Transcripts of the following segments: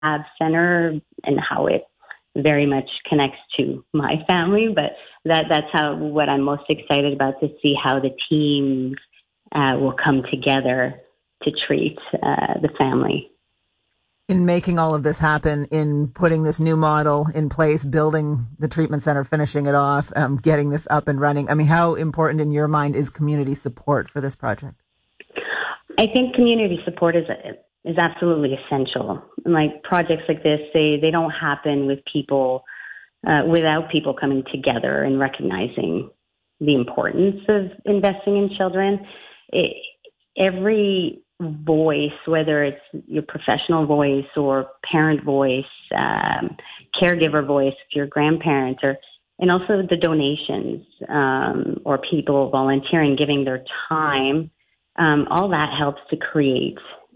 center and how it very much connects to my family. But that's what I'm most excited about, to see how the teams will come together to treat the family. In making all of this happen, in putting this new model in place, building the treatment center, finishing it off, getting this up and running, I mean, how important in your mind is community support for this project? I think community support is absolutely essential. Like, projects like this, they don't happen with people, without people coming together and recognizing the importance of investing in children. Every voice, whether it's your professional voice or parent voice, caregiver voice, your grandparents, and also the donations, or people volunteering, giving their time, all that helps to create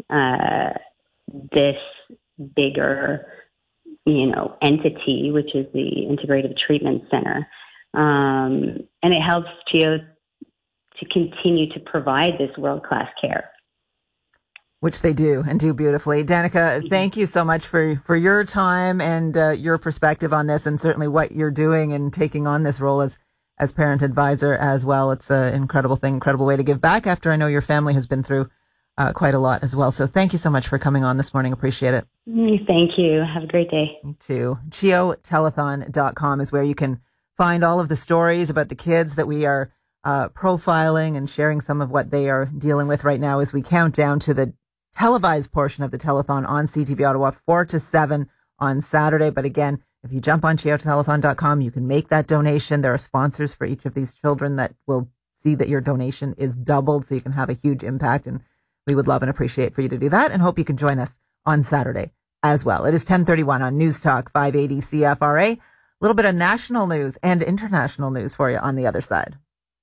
this bigger, entity, which is the Integrative Treatment Center. And it helps to continue to provide this world-class care. Which they do, and do beautifully. Danica, thank you so much for your time and your perspective on this, and certainly what you're doing and taking on this role as parent advisor as well. It's an incredible thing, incredible way to give back after I know your family has been through quite a lot as well. So thank you so much for coming on this morning. Appreciate it. Thank you. Have a great day. Me too. CHEOtelethon.com is where you can find all of the stories about the kids that we are profiling and sharing some of what they are dealing with right now as we count down to the televised portion of the telethon on CTV Ottawa, 4 to 7 on Saturday. But again, if you jump on CHEOtelethon.com, you can make that donation. There are sponsors for each of these children that will see that your donation is doubled, so you can have a huge impact. And we would love and appreciate for you to do that, and hope you can join us on Saturday as well. It is 10:31 on News Talk 580 CFRA. A little bit of national news and international news for you on the other side.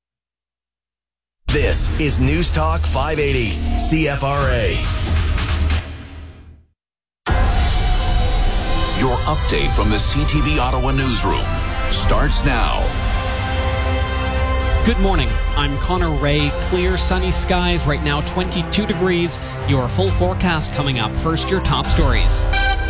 This is News Talk 580 CFRA. Your update from the CTV Ottawa newsroom starts now. Good morning. I'm Connor Ray. Clear, sunny skies. Right now, 22 degrees. Your full forecast coming up. First, your top stories.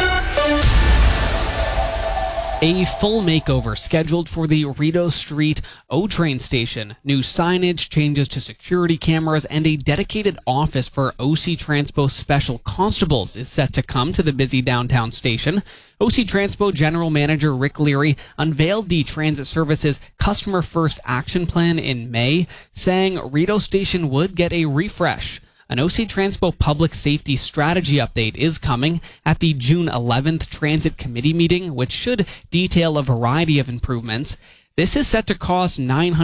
A full makeover scheduled for the Rideau Street O-Train station. New signage, changes to security cameras, and a dedicated office for OC Transpo Special Constables is set to come to the busy downtown station. OC Transpo General Manager Rick Leary unveiled the transit service's Customer First Action Plan in May, saying Rideau Station would get a refresh. An OC Transpo Public Safety Strategy update is coming at the June 11th Transit Committee meeting, which should detail a variety of improvements. This is set to cost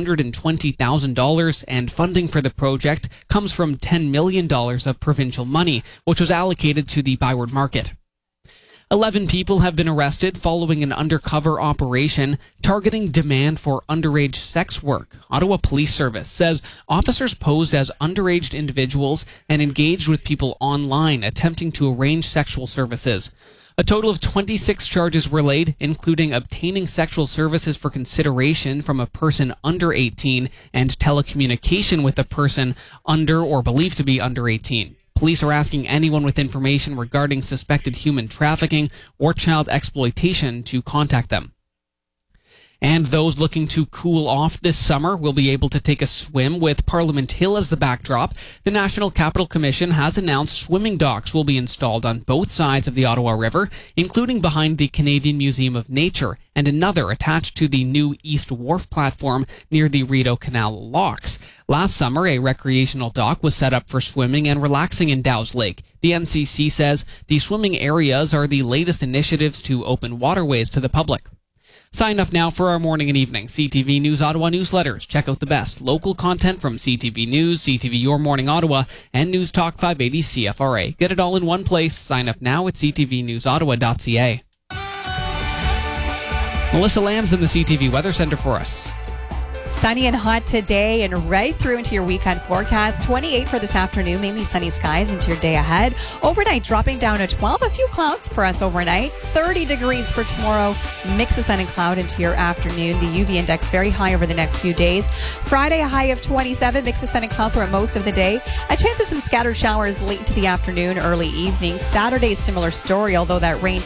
$920,000, and funding for the project comes from $10 million of provincial money, which was allocated to the Byward Market. 11 people have been arrested following an undercover operation targeting demand for underage sex work. Ottawa Police Service says officers posed as underage individuals and engaged with people online attempting to arrange sexual services. A total of 26 charges were laid, including obtaining sexual services for consideration from a person under 18 and telecommunication with a person under or believed to be under 18. Police are asking anyone with information regarding suspected human trafficking or child exploitation to contact them. And those looking to cool off this summer will be able to take a swim with Parliament Hill as the backdrop. The National Capital Commission has announced swimming docks will be installed on both sides of the Ottawa River, including behind the Canadian Museum of Nature, and another attached to the new East Wharf platform near the Rideau Canal locks. Last summer, a recreational dock was set up for swimming and relaxing in Dow's Lake. The NCC says the swimming areas are the latest initiatives to open waterways to the public. Sign up now for our morning and evening CTV News Ottawa newsletters. Check out the best local content from CTV News, CTV Your Morning Ottawa, and News Talk 580 CFRA. Get it all in one place. Sign up now at ctvnewsottawa.ca. Melissa Lamb's in the CTV Weather Center for us. Sunny and hot today and right through into your weekend forecast. 28 for this afternoon, mainly sunny skies into your day ahead. Overnight dropping down to 12. A few clouds for us overnight. 30 degrees for tomorrow. Mix of sun and cloud into your afternoon. The UV index very high over the next few days. Friday, a high of 27. Mix of sun and cloud throughout most of the day. A chance of some scattered showers late into the afternoon, early evening. Saturday, similar story, although that rain